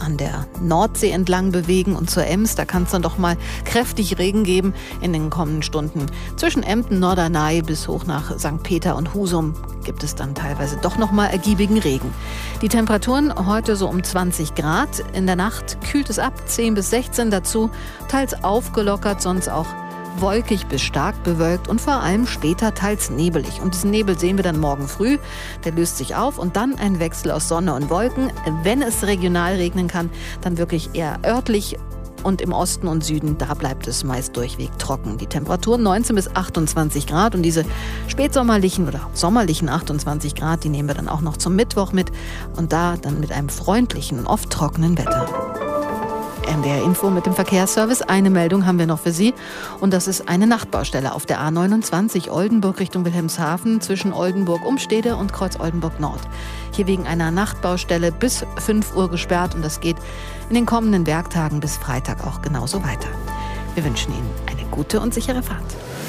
an der Nordsee entlang bewegen und zur Ems. Da kann es dann doch mal kräftig Regen geben in den kommenden Stunden. Zwischen Emden, Norderney bis hoch nach St. Peter und Husum gibt es dann teilweise doch noch mal ergiebigen Regen. Die Temperaturen heute so um 20 Grad. In der Nacht kühlt es ab, 10 bis 16 dazu. Teils aufgelockert, sonst auch wolkig bis stark bewölkt und vor allem später teils nebelig. Und diesen Nebel sehen wir dann morgen früh. Der löst sich auf und dann ein Wechsel aus Sonne und Wolken. Wenn es regional regnen kann, dann wirklich eher örtlich. Und im Osten und Süden, da bleibt es meist durchweg trocken. Die Temperaturen 19 bis 28 Grad und diese spätsommerlichen oder sommerlichen 28 Grad, die nehmen wir dann auch noch zum Mittwoch mit. Und da dann mit einem freundlichen, oft trockenen Wetter. NDR Info mit dem Verkehrsservice. Eine Meldung haben wir noch für Sie. Und das ist eine Nachtbaustelle auf der A29 Oldenburg Richtung Wilhelmshaven zwischen Oldenburg-Umstede und Kreuz-Oldenburg-Nord. Hier wegen einer Nachtbaustelle bis 5 Uhr gesperrt und das geht in den kommenden Werktagen bis Freitag auch genauso weiter. Wir wünschen Ihnen eine gute und sichere Fahrt.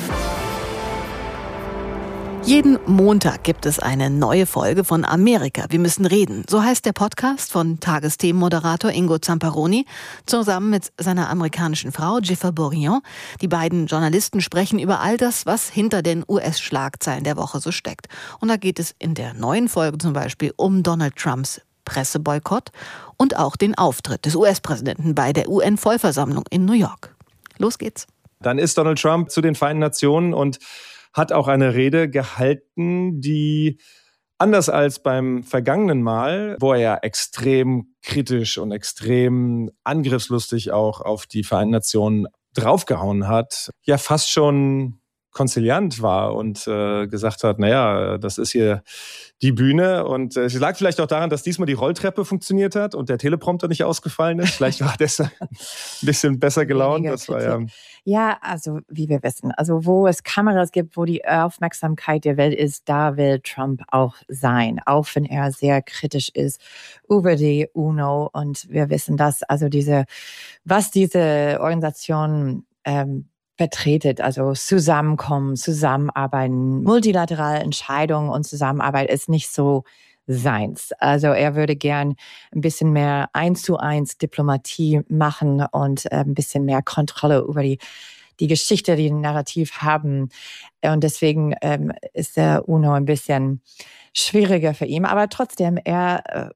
Jeden Montag gibt es eine neue Folge von Amerika. Wir müssen reden. So heißt der Podcast von Tagesthemenmoderator Ingo Zamparoni zusammen mit seiner amerikanischen Frau Jennifer Bourillon. Die beiden Journalisten sprechen über all das, was hinter den US-Schlagzeilen der Woche so steckt. Und da geht es in der neuen Folge zum Beispiel um Donald Trumps Presseboykott und auch den Auftritt des US-Präsidenten bei der UN-Vollversammlung in New York. Los geht's. Dann ist Donald Trump zu den Vereinten Nationen und hat auch eine Rede gehalten, die anders als beim vergangenen Mal, wo er ja extrem kritisch und extrem angriffslustig auch auf die Vereinten Nationen draufgehauen hat, ja fast schon konziliant war und gesagt hat, naja, das ist hier die Bühne. Und es lag vielleicht auch daran, dass diesmal die Rolltreppe funktioniert hat und der Teleprompter nicht ausgefallen ist. Vielleicht war er deshalb ein bisschen besser gelaunt. Das war ja, also wie wir wissen, also wo es Kameras gibt, wo die Aufmerksamkeit der Welt ist, da will Trump auch sein, auch wenn er sehr kritisch ist über die UNO. Und wir wissen, dass also was diese Organisation vertretet, also Zusammenkommen, Zusammenarbeiten, multilaterale Entscheidungen und Zusammenarbeit ist nicht so seins. Also er würde gern ein bisschen mehr 1:1 Diplomatie machen und ein bisschen mehr Kontrolle über die Geschichte, die Narrativ haben. Und deswegen ist der UNO ein bisschen schwieriger für ihn. Aber trotzdem, er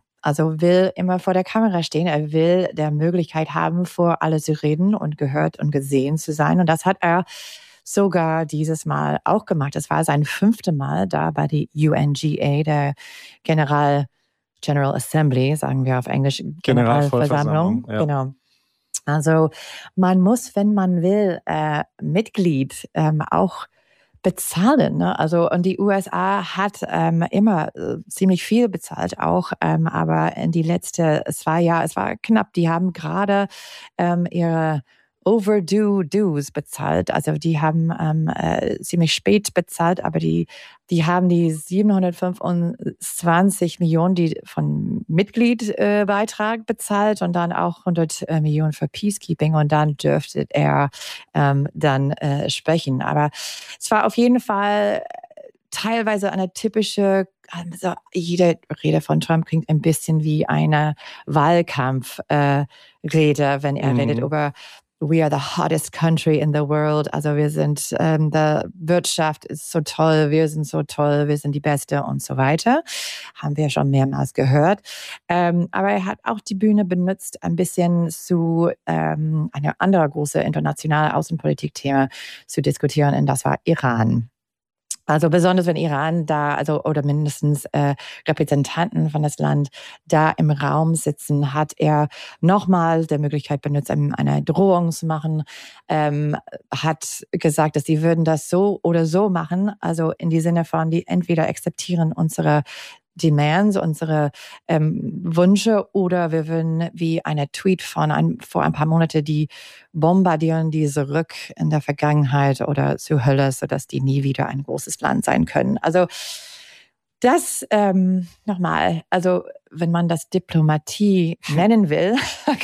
will immer vor der Kamera stehen. Er will der Möglichkeit haben, vor alle zu reden und gehört und gesehen zu sein. Und das hat er sogar dieses Mal auch gemacht. Es war sein 5. Mal da bei der UNGA, der General Assembly, sagen wir auf Englisch, Generalversammlung. Ja. Genau. Also man muss, wenn man will, Mitglied auch bezahlen, ne? Also und die USA hat immer ziemlich viel bezahlt auch, aber in die letzten 2 Jahre, es war knapp, die haben gerade ihre Overdue Dues bezahlt. Also die haben ziemlich spät bezahlt, aber die haben die 725 Millionen die von Mitgliedbeitrag bezahlt und dann auch 100 Millionen für Peacekeeping und dann dürfte er dann sprechen. Aber es war auf jeden Fall teilweise eine typische, also jede Rede von Trump klingt ein bisschen wie eine Wahlkampfrede, wenn er redet über We are the hottest country in the world. Also wir sind, die Wirtschaft ist so toll, wir sind so toll, wir sind die Beste und so weiter. Haben wir schon mehrmals gehört. Aber er hat auch die Bühne benutzt, ein bisschen zu einer anderen große internationale Außenpolitik-Thema zu diskutieren, und das war Iran. Also besonders wenn Iran da, also oder mindestens Repräsentanten von das Land da im Raum sitzen, hat er nochmal die Möglichkeit benutzt, eine Drohung zu machen, hat gesagt, dass sie würden das so oder so machen, also in die Sinne von, die entweder akzeptieren unsere Demands, unsere Wünsche, oder wir würden wie eine Tweet vor ein paar Monaten, die bombardieren die zurück in der Vergangenheit oder zur Hölle, sodass die nie wieder ein großes Land sein können. Also das nochmal, also wenn man das Diplomatie nennen will.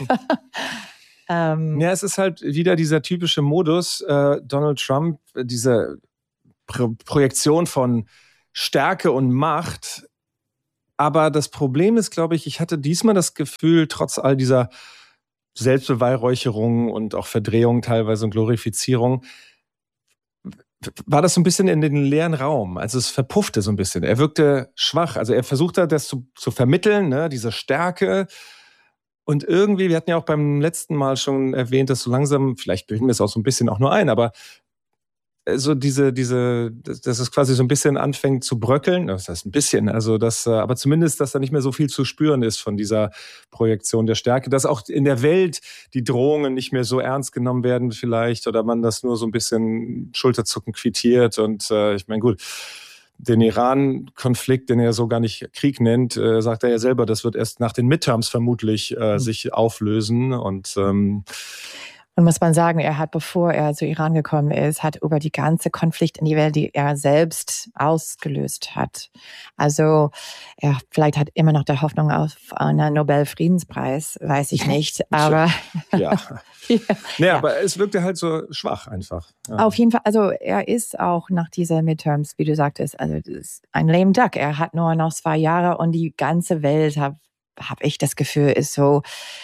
Ja, es ist halt wieder dieser typische Modus, Donald Trump, diese Projektion von Stärke und Macht Aber das Problem ist, glaube ich hatte diesmal das Gefühl, trotz all dieser Selbstbeweihräucherung und auch Verdrehung teilweise und Glorifizierung, war das so ein bisschen in den leeren Raum. Also es verpuffte so ein bisschen. Er wirkte schwach. Also er versuchte das zu vermitteln, ne, diese Stärke. Und irgendwie, wir hatten ja auch beim letzten Mal schon erwähnt, dass so langsam, vielleicht bilden wir es auch so ein bisschen auch nur ein, aber so dass es quasi so ein bisschen anfängt zu bröckeln. Das heißt ein bisschen, also aber zumindest, dass da nicht mehr so viel zu spüren ist von dieser Projektion der Stärke, dass auch in der Welt die Drohungen nicht mehr so ernst genommen werden vielleicht oder man das nur so ein bisschen Schulterzucken quittiert. Und ich meine, gut, den Iran-Konflikt, den er so gar nicht Krieg nennt, sagt er ja selber, das wird erst nach den Midterms vermutlich sich auflösen. Und muss man sagen, er hat, bevor er zu Iran gekommen ist, hat über die ganze Konflikt in die Welt, die er selbst ausgelöst hat. Also er vielleicht hat immer noch der Hoffnung auf einen Nobel-Friedenspreis, weiß ich nicht. Aber ja. ja. Naja, aber es wirkte halt so schwach einfach. Ja. Auf jeden Fall, also er ist auch nach dieser Midterms, wie du sagtest, also das ist ein lame duck. Er hat nur noch 2 Jahre und die ganze Welt, hab ich das Gefühl, ist so,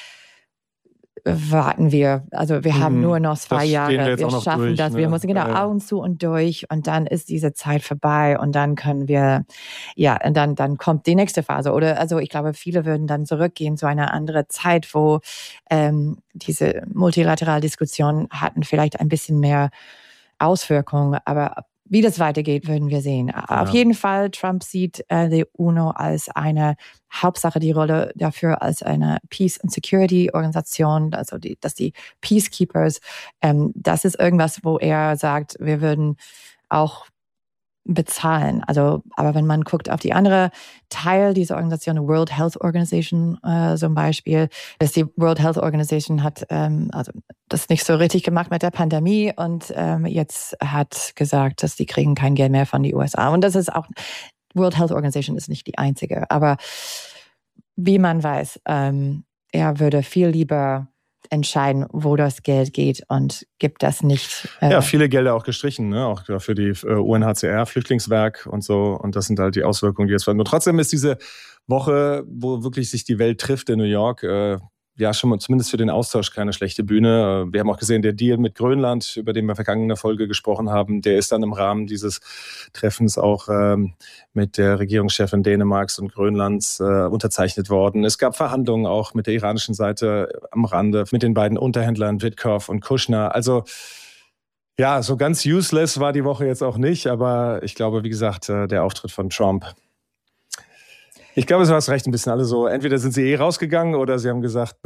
warten wir. Also wir haben nur noch 2 Jahre. Wir schaffen durch, das. Ne? Wir müssen Augen zu und durch und dann ist diese Zeit vorbei und dann können wir, und dann kommt die nächste Phase. Oder also ich glaube, viele würden dann zurückgehen zu einer anderen Zeit, wo diese multilaterale Diskussionen hatten vielleicht ein bisschen mehr Auswirkungen, aber wie das weitergeht, würden wir sehen. Ja. Auf jeden Fall, Trump sieht die UNO als eine Hauptsache, die Rolle dafür als eine Peace and Security Organisation, also dass die Peacekeepers, das ist irgendwas, wo er sagt, wir würden auch bezahlen. Also, aber wenn man guckt auf die andere Teil dieser Organisation, die World Health Organization zum Beispiel, dass die World Health Organization hat also das nicht so richtig gemacht mit der Pandemie und jetzt hat gesagt, dass die kriegen kein Geld mehr von den USA. Und das ist auch, World Health Organization ist nicht die einzige. Aber wie man weiß, er würde viel lieber entscheiden, wo das Geld geht und gibt das nicht. Ja, viele Gelder auch gestrichen, ne? Auch für die UNHCR, Flüchtlingswerk und so. Und das sind halt die Auswirkungen, die jetzt werden. Und trotzdem ist diese Woche, wo wirklich sich die Welt trifft in New York, schon mal zumindest für den Austausch keine schlechte Bühne. Wir haben auch gesehen, der Deal mit Grönland, über den wir vergangene Folge gesprochen haben, der ist dann im Rahmen dieses Treffens auch mit der Regierungschefin Dänemarks und Grönlands unterzeichnet worden. Es gab Verhandlungen auch mit der iranischen Seite am Rande, mit den beiden Unterhändlern Witkoff und Kushner. Also ja, so ganz useless war die Woche jetzt auch nicht, aber ich glaube, wie gesagt, der Auftritt von Trump. Ich glaube, du hast recht, ein bisschen alle so, entweder sind sie rausgegangen oder sie haben gesagt,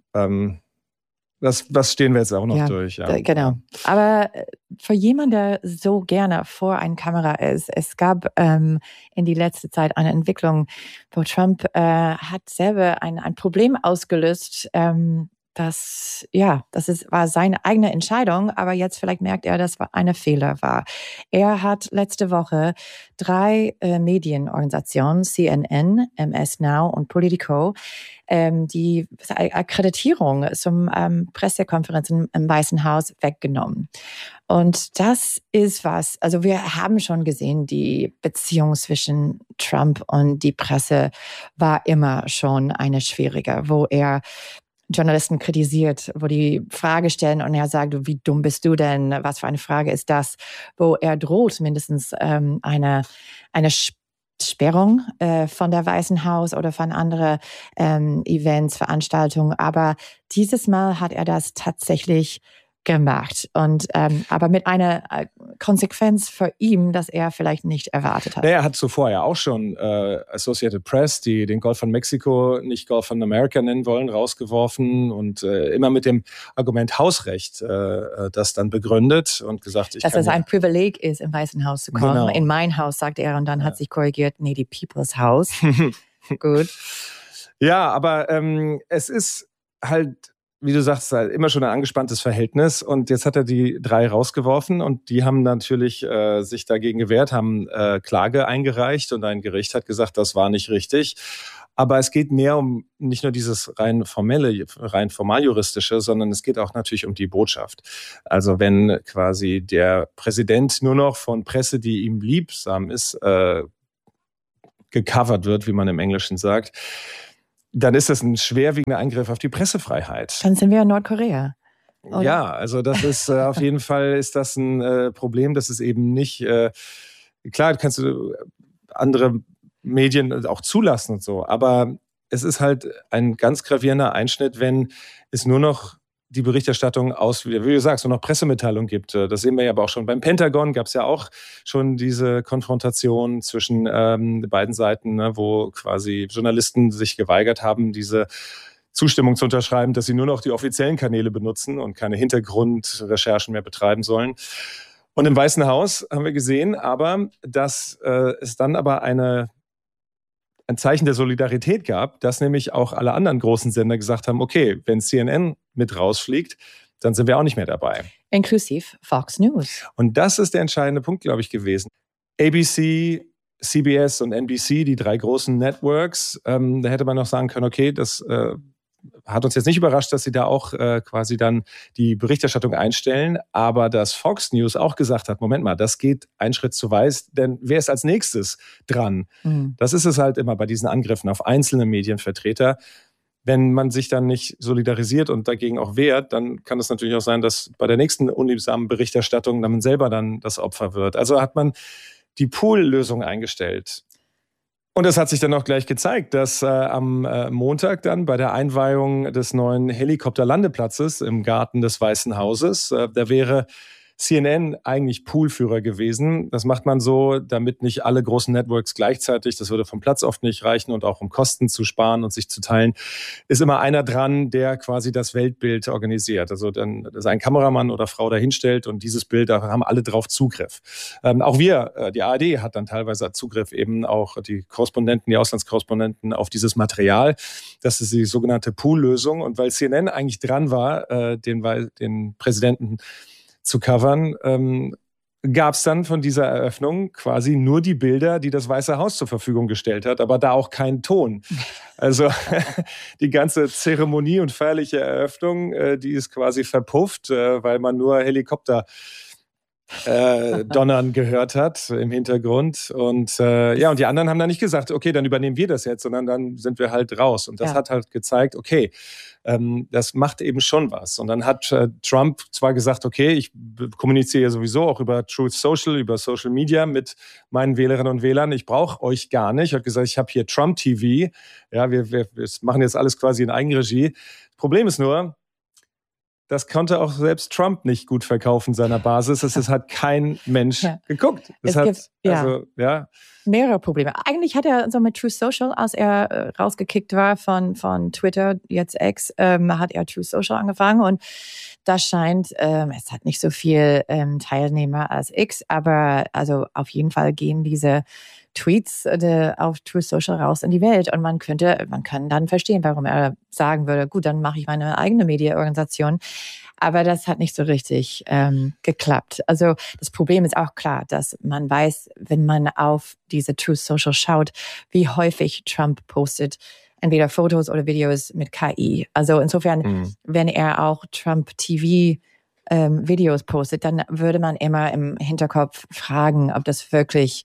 das stehen wir jetzt auch noch durch. Ja. Genau. Aber für jemanden, der so gerne vor einer Kamera ist, es gab in die letzte Zeit eine Entwicklung, wo Trump hat selber ein Problem ausgelöst, war seine eigene Entscheidung, aber jetzt vielleicht merkt er, dass ein Fehler war. Er hat letzte Woche 3 Medienorganisationen, CNN, MS Now und Politico, die Akkreditierung zum Pressekonferenzen im Weißen Haus weggenommen. Und das ist was, also wir haben schon gesehen, die Beziehung zwischen Trump und die Presse war immer schon eine schwierige, wo er Journalisten kritisiert, wo die Frage stellen und er sagt, wie dumm bist du denn? Was für eine Frage ist das? Wo er droht mindestens eine Sperrung von der Weißen Haus oder von anderen Events, Veranstaltungen. Aber dieses Mal hat er das tatsächlich gemacht. Und aber mit einer Konsequenz für ihn, dass er vielleicht nicht erwartet hat. Er hat zuvor ja auch schon Associated Press, die den Golf von Mexiko nicht Golf von America nennen wollen, rausgeworfen und immer mit dem Argument Hausrecht das dann begründet und gesagt, dass es ein Privileg ist, im Weißen Haus zu kommen. Genau. In mein Haus, sagt er, und dann hat sich korrigiert, nee, die People's House. Gut. Ja, aber es ist halt, wie du sagst, halt immer schon ein angespanntes Verhältnis und jetzt hat er die 3 rausgeworfen und die haben natürlich sich dagegen gewehrt, haben Klage eingereicht und ein Gericht hat gesagt, das war nicht richtig. Aber es geht mehr um nicht nur dieses rein formaljuristische, sondern es geht auch natürlich um die Botschaft. Also wenn quasi der Präsident nur noch von Presse, die ihm liebsam ist, gecovert wird, wie man im Englischen sagt, dann ist das ein schwerwiegender Eingriff auf die Pressefreiheit. Dann sind wir in Nordkorea. Oder? Ja, also das ist auf jeden Fall ist das ein Problem, dass es eben nicht, klar, kannst du andere Medien auch zulassen und so, aber es ist halt ein ganz gravierender Einschnitt, wenn es nur noch die Berichterstattung aus, wie du sagst, nur noch Pressemitteilungen gibt. Das sehen wir ja aber auch schon beim Pentagon, gab es ja auch schon diese Konfrontation zwischen beiden Seiten, ne, wo quasi Journalisten sich geweigert haben, diese Zustimmung zu unterschreiben, dass sie nur noch die offiziellen Kanäle benutzen und keine Hintergrundrecherchen mehr betreiben sollen. Und im Weißen Haus haben wir gesehen, aber dass es dann aber ein Zeichen der Solidarität gab, dass nämlich auch alle anderen großen Sender gesagt haben, okay, wenn CNN mit rausfliegt, dann sind wir auch nicht mehr dabei. Inklusiv Fox News. Und das ist der entscheidende Punkt, glaube ich, gewesen. ABC, CBS und NBC, die 3 großen Networks, da hätte man noch sagen können, okay, das hat uns jetzt nicht überrascht, dass sie da auch quasi dann die Berichterstattung einstellen, aber dass Fox News auch gesagt hat, Moment mal, das geht einen Schritt zu weit, denn wer ist als nächstes dran? Das ist es halt immer bei diesen Angriffen auf einzelne Medienvertreter. Wenn man sich dann nicht solidarisiert und dagegen auch wehrt, dann kann es natürlich auch sein, dass bei der nächsten unliebsamen Berichterstattung man selber dann das Opfer wird. Also hat man die Pool-Lösung eingestellt. Und das hat sich dann auch gleich gezeigt, dass am Montag dann bei der Einweihung des neuen Helikopterlandeplatzes im Garten des Weißen Hauses, da wäre CNN eigentlich Poolführer gewesen. Das macht man so, damit nicht alle großen Networks gleichzeitig, das würde vom Platz oft nicht reichen und auch um Kosten zu sparen und sich zu teilen, ist immer einer dran, der quasi das Weltbild organisiert. Also dann ist ein Kameramann oder Frau dahinstellt und dieses Bild, da haben alle drauf Zugriff. Auch wir, die ARD hat dann teilweise Zugriff, eben auch die Korrespondenten, die Auslandskorrespondenten auf dieses Material. Das ist die sogenannte Pool-Lösung. Und weil CNN eigentlich dran war, den Präsidenten zu covern, gab es dann von dieser Eröffnung quasi nur die Bilder, die das Weiße Haus zur Verfügung gestellt hat, aber da auch keinen Ton. Also die ganze Zeremonie und feierliche Eröffnung, die ist quasi verpufft, weil man nur Helikopter donnern gehört hat im Hintergrund. Und und die anderen haben dann nicht gesagt, okay, dann übernehmen wir das jetzt, sondern dann sind wir halt raus. Und das hat halt gezeigt, okay, das macht eben schon was. Und dann hat Trump zwar gesagt, okay, ich kommuniziere sowieso auch über Truth Social, über Social Media mit meinen Wählerinnen und Wählern. Ich brauche euch gar nicht. Er hat gesagt, ich habe hier Trump TV. Ja, wir machen jetzt alles quasi in Eigenregie. Problem ist nur, das konnte auch selbst Trump nicht gut verkaufen seiner Basis. Es hat kein Mensch geguckt. Es gibt mehrere Probleme. Eigentlich hat er so mit Truth Social, als er rausgekickt war von Twitter, jetzt X, hat er Truth Social angefangen und das scheint, es hat nicht so viel Teilnehmer als X, aber also auf jeden Fall gehen diese Tweets auf Truth Social raus in die Welt und man kann dann verstehen, warum er sagen würde, gut, dann mache ich meine eigene Medienorganisation. Aber das hat nicht so richtig geklappt. Also das Problem ist auch klar, dass man weiß, wenn man auf diese Truth Social schaut, wie häufig Trump postet, entweder Fotos oder Videos mit KI. Also insofern, wenn er auch Trump TV Videos postet, dann würde man immer im Hinterkopf fragen, ob das wirklich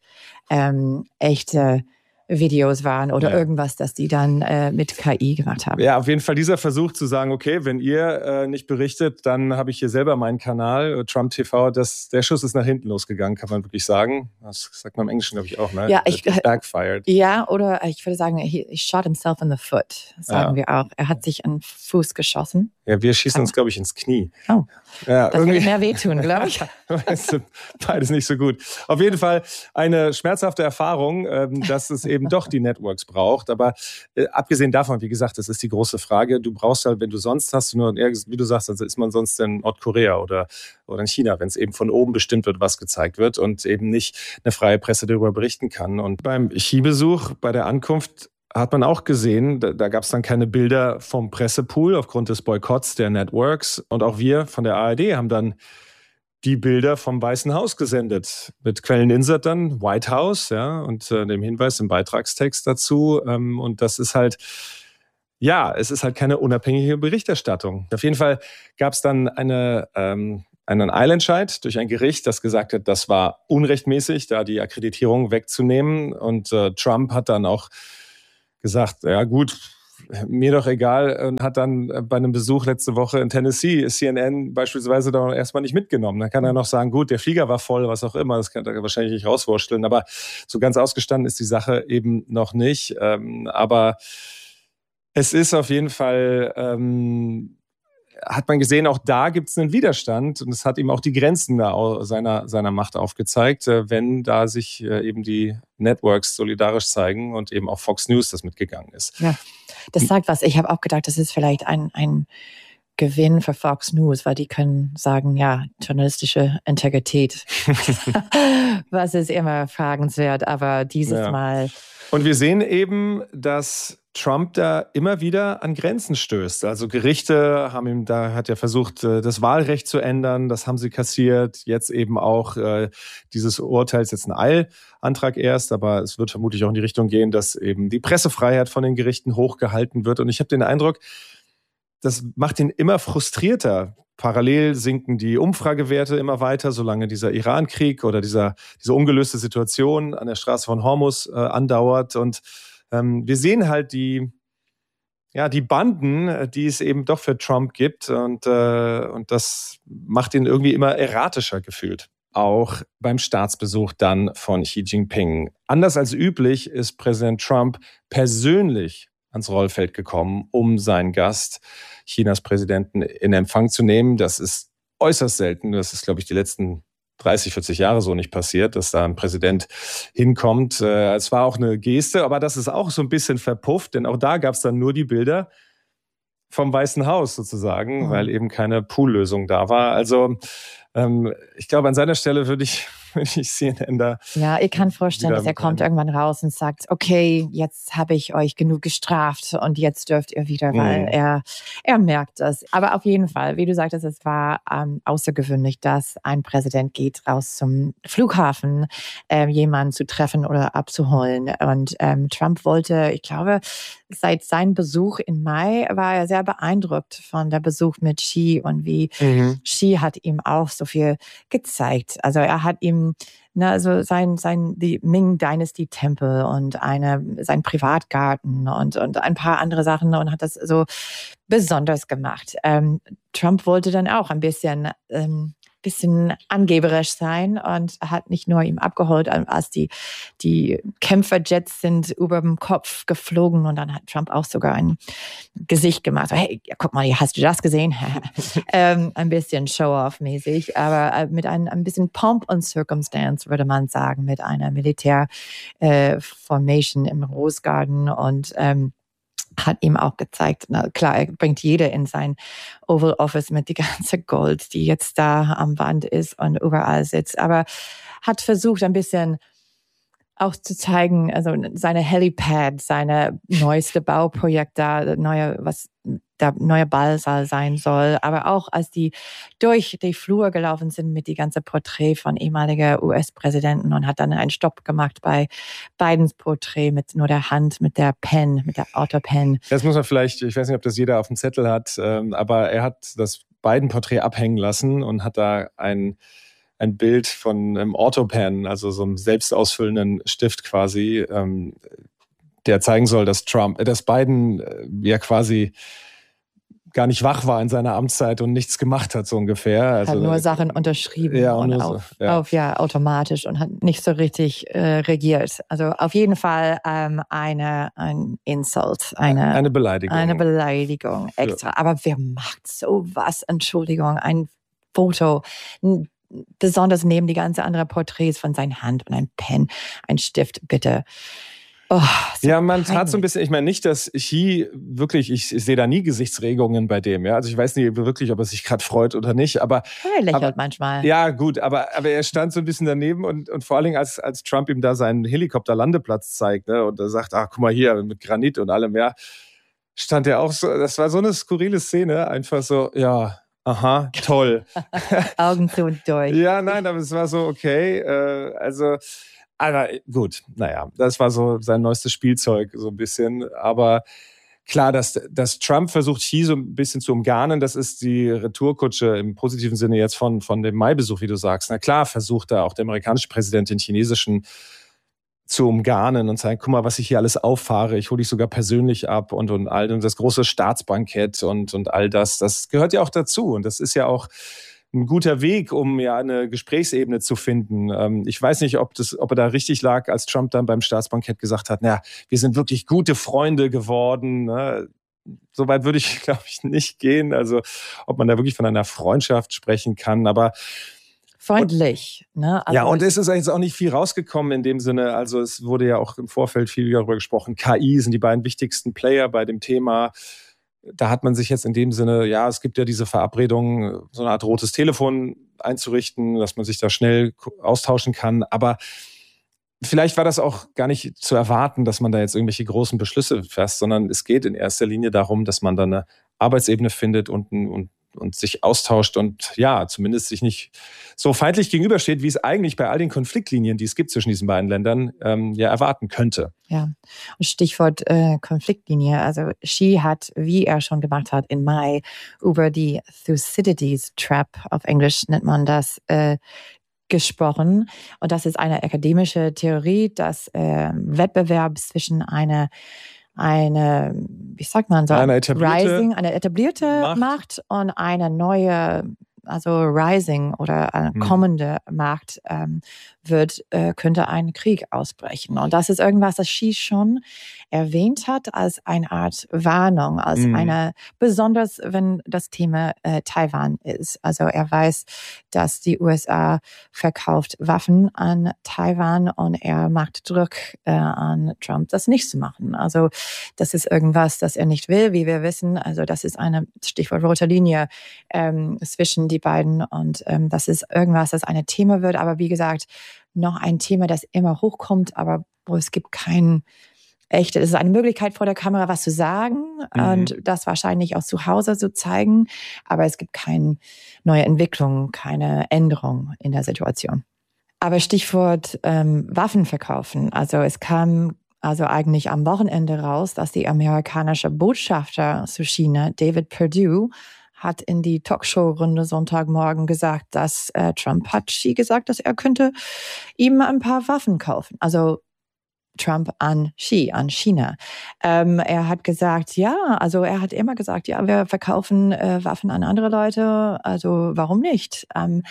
echte Videos waren oder irgendwas, das die dann mit KI gemacht haben. Ja, auf jeden Fall dieser Versuch zu sagen, okay, wenn ihr nicht berichtet, dann habe ich hier selber meinen Kanal, Trump TV, der Schuss ist nach hinten losgegangen, kann man wirklich sagen. Das sagt man im Englischen, glaube ich, auch, ne? Ja, backfired. Ja, oder ich würde sagen, he shot himself in the foot, sagen wir auch. Er hat sich an den Fuß geschossen. Ja, wir schießen uns, glaube ich, ins Knie. Oh, ja, das würde mehr wehtun, glaube ich. Beides nicht so gut. Auf jeden Fall eine schmerzhafte Erfahrung, dass es eben doch die Networks braucht. Aber abgesehen davon, wie gesagt, das ist die große Frage. Du brauchst halt, wenn du sonst hast, nur, wie du sagst, also ist man sonst in Nordkorea oder in China, wenn es eben von oben bestimmt wird, was gezeigt wird und eben nicht eine freie Presse darüber berichten kann. Und beim Skibesuch, bei der Ankunft, hat man auch gesehen, da gab es dann keine Bilder vom Pressepool aufgrund des Boykotts der Networks. Und auch wir von der ARD haben dann die Bilder vom Weißen Haus gesendet. Mit Quelleninsert dann, White House, ja, und dem Hinweis im Beitragstext dazu. Und das ist halt, es ist halt keine unabhängige Berichterstattung. Auf jeden Fall gab es dann eine einen Eilentscheid durch ein Gericht, das gesagt hat, das war unrechtmäßig, da die Akkreditierung wegzunehmen. Und Trump hat dann auch gesagt, ja gut, mir doch egal, und hat dann bei einem Besuch letzte Woche in Tennessee CNN beispielsweise da erstmal nicht mitgenommen. Dann kann er noch sagen, gut, der Flieger war voll, was auch immer, das kann er wahrscheinlich nicht rauswursteln, aber so ganz ausgestanden ist die Sache eben noch nicht. Aber es ist auf jeden Fall, hat man gesehen, auch da gibt es einen Widerstand und es hat ihm auch die Grenzen seiner Macht aufgezeigt, wenn da sich eben die Networks solidarisch zeigen und eben auch Fox News das mitgegangen ist. Ja, das sagt was. Ich habe auch gedacht, das ist vielleicht ein Gewinn für Fox News, weil die können sagen, ja, journalistische Integrität. Was ist immer fragenswert, aber dieses Mal. Und wir sehen eben, dass Trump da immer wieder an Grenzen stößt. Also Gerichte haben ihm, da hat er versucht, das Wahlrecht zu ändern. Das haben sie kassiert. Jetzt eben auch dieses Urteil ist jetzt ein Eilantrag erst, aber es wird vermutlich auch in die Richtung gehen, dass eben die Pressefreiheit von den Gerichten hochgehalten wird. Und ich habe den Eindruck, das macht ihn immer frustrierter. Parallel sinken die Umfragewerte immer weiter, solange dieser Iran-Krieg oder diese ungelöste Situation an der Straße von Hormuz andauert. Und wir sehen halt die Banden, die es eben doch für Trump gibt. Und das macht ihn irgendwie immer erratischer gefühlt. Auch beim Staatsbesuch dann von Xi Jinping. Anders als üblich ist Präsident Trump persönlich ans Rollfeld gekommen, um seinen Gast, Chinas Präsidenten, in Empfang zu nehmen. Das ist äußerst selten. Das ist, glaube ich, die letzten 30, 40 Jahre so nicht passiert, dass da ein Präsident hinkommt. Es war auch eine Geste, aber das ist auch so ein bisschen verpufft, denn auch da gab es dann nur die Bilder vom Weißen Haus sozusagen, weil eben keine Poollösung da war. Also ich glaube, an seiner Stelle würde ich CNN da. Ja, ich kann vorstellen, dass er kommt irgendwann raus und sagt, okay, jetzt habe ich euch genug gestraft und jetzt dürft ihr wieder, weil er merkt das. Aber auf jeden Fall, wie du sagtest, es war außergewöhnlich, dass ein Präsident geht raus zum Flughafen, jemanden zu treffen oder abzuholen. Und Trump wollte, ich glaube, seit seinem Besuch im Mai war er sehr beeindruckt von der Besuch mit Xi und wie Xi hat ihm auch so viel gezeigt. Also er hat ihm die Ming Dynasty Tempel und sein Privatgarten und ein paar andere Sachen und hat das so besonders gemacht. Trump wollte dann auch ein bisschen angeberisch sein und hat nicht nur ihm abgeholt, als die Kämpferjets sind über dem Kopf geflogen und dann hat Trump auch sogar ein Gesicht gemacht. So, hey, guck mal, hast du das gesehen? Ein bisschen Show-off-mäßig, aber mit ein bisschen Pomp und Circumstance, würde man sagen, mit einer Militärformation im Rose Garden und hat ihm auch gezeigt, na klar, er bringt jeder in sein Oval Office mit die ganze Gold, die jetzt da am Wand ist und überall sitzt, aber hat versucht ein bisschen auch zu zeigen, also seine Helipad, seine neueste Bauprojekt da, der neue Ballsaal sein soll, aber auch als die durch die Flur gelaufen sind mit die ganze Porträt von ehemaliger US-Präsidenten und hat dann einen Stopp gemacht bei Bidens Porträt mit nur der Hand, mit der Autopen. Das muss man vielleicht, ich weiß nicht, ob das jeder auf dem Zettel hat, aber er hat das Biden-Porträt abhängen lassen und hat da ein Bild von einem Autopen, also so einem selbstausfüllenden Stift quasi, der zeigen soll, dass Biden ja quasi gar nicht wach war in seiner Amtszeit und nichts gemacht hat, so ungefähr. Also, hat nur Sachen unterschrieben automatisch und hat nicht so richtig regiert. Also auf jeden Fall ein Insult, eine Beleidigung. Eine Beleidigung extra. Ja. Aber wer macht sowas? Entschuldigung, ein Foto, besonders neben die ganze andere Porträts von seiner Hand und ein Pen, ein Stift, bitte. Oh, ja, man tat so ein bisschen, ich meine nicht, dass Xi wirklich, ich sehe da nie Gesichtsregungen bei dem, ja, also ich weiß nicht wirklich, ob er sich gerade freut oder nicht, aber er lächelt manchmal. Ja, gut, aber er stand so ein bisschen daneben und vor allen Dingen, als Trump ihm da seinen Helikopterlandeplatz zeigt, ne, und er sagt, ach, guck mal hier, mit Granit und allem, ja, stand er auch so, das war so eine skurrile Szene, einfach so, ja, aha, toll. Augen zu und durch. Ja, nein, aber es war so, okay, aber gut, naja, das war so sein neuestes Spielzeug, so ein bisschen. Aber klar, dass Trump versucht, Xi so ein bisschen zu umgarnen, das ist die Retourkutsche im positiven Sinne jetzt von dem Mai-Besuch, wie du sagst. Na klar, versucht da auch der amerikanische Präsident den chinesischen zu umgarnen und sagen, guck mal, was ich hier alles auffahre, ich hole dich sogar persönlich ab und all und das große Staatsbankett und all das gehört ja auch dazu und das ist ja auch ein guter Weg, um ja eine Gesprächsebene zu finden. Ich weiß nicht, ob er da richtig lag, als Trump dann beim Staatsbankett gesagt hat, wir sind wirklich gute Freunde geworden. Ne? So weit würde ich, glaube ich, nicht gehen. Also ob man da wirklich von einer Freundschaft sprechen kann, aber freundlich. Ne? Also ja, und es ist jetzt auch nicht viel rausgekommen in dem Sinne. Also es wurde ja auch im Vorfeld viel darüber gesprochen. KI sind die beiden wichtigsten Player bei dem Thema. Da hat man sich jetzt in dem Sinne, ja, es gibt ja diese Verabredung, so eine Art rotes Telefon einzurichten, dass man sich da schnell austauschen kann. Aber vielleicht war das auch gar nicht zu erwarten, dass man da jetzt irgendwelche großen Beschlüsse fasst, sondern es geht in erster Linie darum, dass man da eine Arbeitsebene findet und sich austauscht und ja, zumindest sich nicht so feindlich gegenübersteht, wie es eigentlich bei all den Konfliktlinien, die es gibt zwischen diesen beiden Ländern, ja erwarten könnte. Ja, und Stichwort Konfliktlinie. Also Xi hat, wie er schon gemacht hat im Mai, über die Thucydides Trap, auf Englisch nennt man das, gesprochen. Und das ist eine akademische Theorie, dass Wettbewerb zwischen eine, wie sagt man so, eine etablierte Macht und eine neue, also rising oder eine kommende Macht könnte ein Krieg ausbrechen. Und das ist irgendwas, das Xi schon erwähnt hat als eine Art Warnung, als eine, besonders wenn das Thema Taiwan ist. Also er weiß, dass die USA verkauft Waffen an Taiwan und er macht Druck an Trump, das nicht zu machen. Also das ist irgendwas, das er nicht will, wie wir wissen. Also das ist eine Stichwort rote Linie zwischen die beiden und das ist irgendwas, das ein Thema wird. Aber wie gesagt, noch ein Thema, das immer hochkommt, aber wo es gibt kein es ist eine Möglichkeit vor der Kamera was zu sagen und das wahrscheinlich auch zu Hause zu zeigen, aber es gibt keine neue Entwicklung, keine Änderung in der Situation. Aber Stichwort Waffen verkaufen, also es kam also eigentlich am Wochenende raus, dass die amerikanische Botschafter zu China, David Perdue, hat in die Talkshow-Runde Sonntagmorgen gesagt, dass Trump hat Xi gesagt, dass er könnte ihm ein paar Waffen kaufen. Also Trump an Xi, an China. Er hat gesagt, er hat immer gesagt, ja, wir verkaufen Waffen an andere Leute, also warum nicht?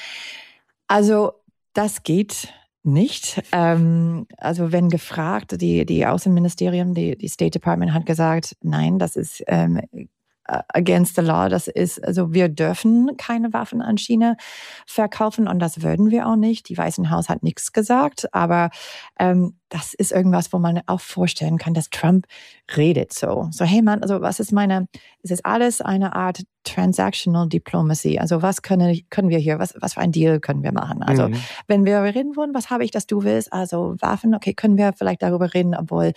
Also das geht nicht. Also wenn gefragt, die Außenministerium, die State Department hat gesagt, nein, das ist against the law, das ist, also wir dürfen keine Waffen an China verkaufen und das würden wir auch nicht. Die Weißen Haus hat nichts gesagt, aber das ist irgendwas, wo man auch vorstellen kann, dass Trump redet so. So, hey Mann, also was ist es ist alles eine Art Transactional Diplomacy. Also was können wir hier, was für ein Deal können wir machen? Also wenn wir reden wollen, was habe ich, dass du willst? Also Waffen, okay, können wir vielleicht darüber reden, obwohl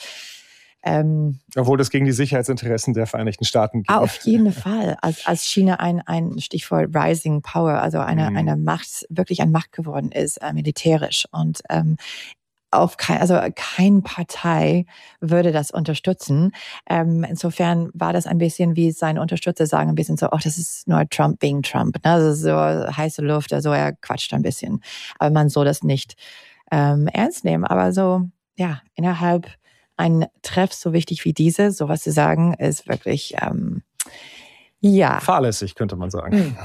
das gegen die Sicherheitsinteressen der Vereinigten Staaten geht. Auf jeden Fall. Als China ein Stichwort Rising Power, also eine Macht, wirklich eine Macht geworden ist, militärisch. Und keine Partei würde das unterstützen. Insofern war das ein bisschen, wie seine Unterstützer sagen, ein bisschen so, das ist nur Trump being Trump. Ne? Also so heiße Luft, also er quatscht ein bisschen. Aber man soll das nicht ernst nehmen. Aber so, ja, innerhalb ein Treff so wichtig wie diese, sowas zu sagen, ist wirklich, fahrlässig, könnte man sagen.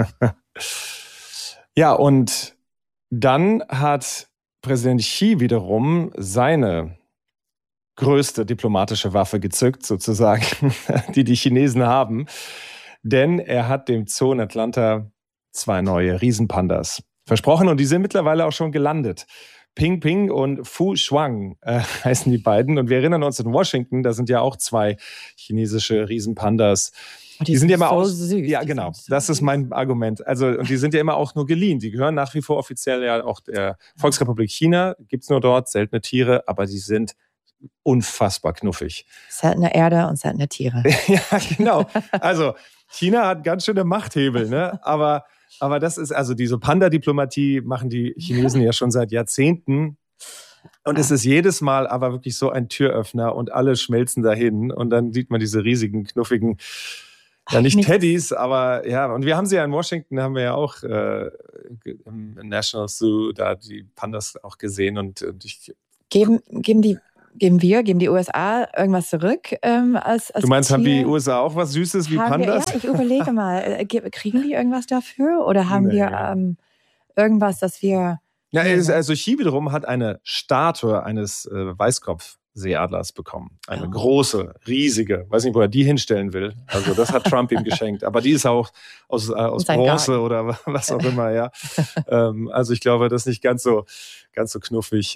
Ja, und dann hat Präsident Xi wiederum seine größte diplomatische Waffe gezückt, sozusagen, die Chinesen haben. Denn er hat dem Zoo in Atlanta 2 neue Riesenpandas versprochen und die sind mittlerweile auch schon gelandet. Ping Ping und Fu Shuang heißen die beiden. Und wir erinnern uns in Washington, da sind ja auch 2 chinesische Riesenpandas. Die sind ja immer so süß. Ja, genau. Das ist mein Argument. Also, und die sind ja immer auch nur geliehen. Die gehören nach wie vor offiziell ja auch der Volksrepublik China. Gibt's nur dort, seltene Tiere, aber die sind unfassbar knuffig. Seltene Erde und seltene Tiere. Ja, genau. Also, China hat ganz schöne Machthebel, ne? Aber das ist, also diese Panda-Diplomatie machen die Chinesen ja schon seit Jahrzehnten. Und es ist jedes Mal aber wirklich so ein Türöffner und alle schmelzen dahin und dann sieht man diese riesigen, knuffigen, ja nicht Teddys, aber ja, und wir haben sie ja in Washington, haben wir ja auch im National Zoo da die Pandas auch gesehen und ich... Geben die USA irgendwas zurück als Du meinst, Tier? haben die USA auch was Süßes wie Pandas? Ja, ich überlege mal, kriegen die irgendwas dafür oder haben wir irgendwas, das wir... Ja, also Chi wiederum hat eine Statue eines Weißkopfseeadlers bekommen. Eine große, riesige, weiß nicht, wo er die hinstellen will. Also das hat Trump ihm geschenkt. Aber die ist auch aus Bronze oder was auch immer, ja. Also ich glaube, das ist nicht ganz so knuffig.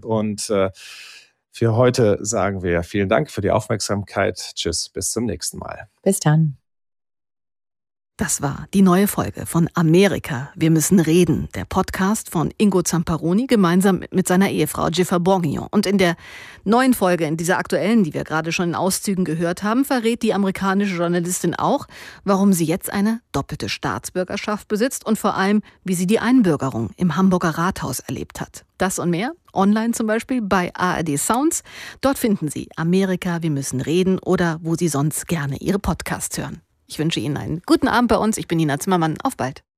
Für heute sagen wir vielen Dank für die Aufmerksamkeit. Tschüss, bis zum nächsten Mal. Bis dann. Das war die neue Folge von Amerika, wir müssen reden, der Podcast von Ingo Zamparoni gemeinsam mit seiner Ehefrau Jennifer Borgignon. Und in der neuen Folge, in dieser aktuellen, die wir gerade schon in Auszügen gehört haben, verrät die amerikanische Journalistin auch, warum sie jetzt eine doppelte Staatsbürgerschaft besitzt und vor allem, wie sie die Einbürgerung im Hamburger Rathaus erlebt hat. Das und mehr, online zum Beispiel bei ARD Sounds. Dort finden Sie Amerika, wir müssen reden oder wo Sie sonst gerne Ihre Podcasts hören. Ich wünsche Ihnen einen guten Abend bei uns. Ich bin Nina Zimmermann. Auf bald.